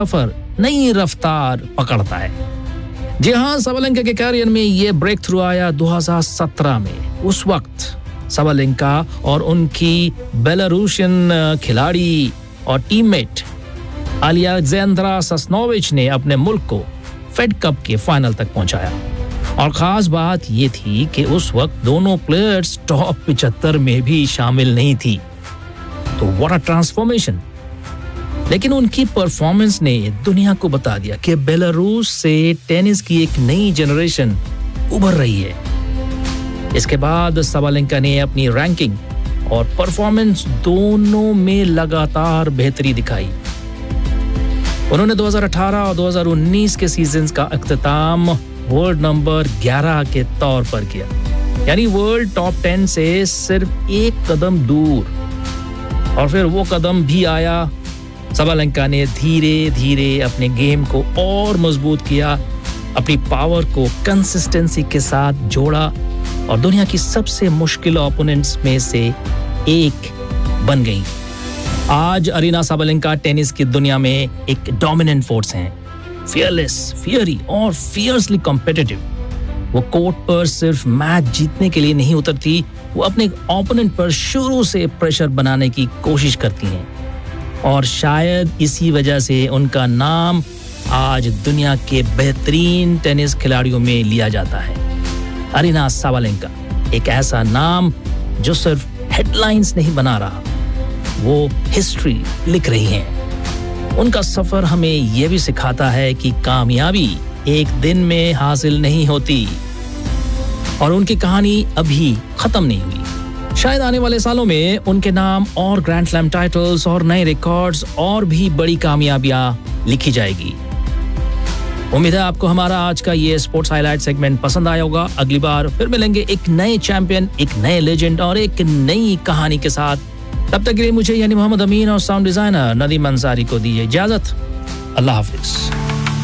सफर नई रफ्तार पकड़ता है। जी हाँ, साबालेंका के कैरियर में ये ब्रेक थ्रू आया 2017 में। उस वक्त साबालेंका और उनकी बेलारूशियन खिलाड़ी और टीममेट अलेक्जेंद्रा सस्नोविच ने अपने मुल्क को फेड कप के फाइनल तक पहुंचाया। और खास बात ये थी कि उस वक्त दोनों प्लेयर्स टॉप 75 में भी शामिल नहीं थी। तो व्हाट अ ट्रांसफॉर्मेशन। लेकिन उनकी परफॉर्मेंस ने दुनिया को बता दिया कि बेलारूस से टेनिस की एक नई जनरेशन उभर रही है। इसके बाद साबालेंका ने अपनी रैंकिंग और परफॉर्मेंस दोनों में लगातार बेहतरी दिखाई। उन्होंने 2018 और 2019 के सीजन्स का अख्ताम वर्ल्ड नंबर 11 के तौर पर किया, यानी वर्ल्ड टॉप 10 से सिर्फ एक कदम दूर। और फिर वो कदम भी आया। साबालेंका ने धीरे धीरे अपने गेम को और मजबूत किया, अपनी पावर को कंसिस्टेंसी के साथ जोड़ा और दुनिया की सबसे मुश्किल ओपोनेंट्स में से एक बन गई। आज अरीना साबालेंका टेनिस की दुनिया में एक डोमिनेंट फोर्स हैं, फियरलेस, फियरी और फियर्सली कॉम्पिटिटिव। वो कोर्ट पर सिर्फ मैच जीतने के लिए नहीं उतरती, वो अपने ओपोनेंट पर शुरू से प्रेशर बनाने की कोशिश करती हैं। और शायद इसी वजह से उनका नाम आज दुनिया के बेहतरीन टेनिस खिलाड़ियों में लिया जाता है। अरीना साबालेंका एक ऐसा नाम जो सिर्फ हेडलाइंस नहीं बना रहा, वो हिस्ट्री लिख रही हैं। उनका सफर हमें यह भी सिखाता है कि कामयाबी एक दिन में हासिल नहीं होती और उनकी कहानी अभी खत्म नहीं हुई। शायद आने वाले सालों में उनके नाम और ग्रैंड स्लैम टाइटल्स और नए रिकॉर्ड्स और भी बड़ी कामयाबियां लिखी जाएगी। उम्मीद है आपको हमारा आज का ये स्पोर्ट्स हाईलाइट सेगमेंट पसंद आया होगा। अगली बार फिर मिलेंगे एक नए चैंपियन, एक नए लेजेंड और एक नई कहानी के साथ। तब तक के लिए मुझे यानी मोहम्मद अमीन और साउंड डिजाइनर नदीम अंसारी को दीजिए इजाजत। अल्लाह हाफिज।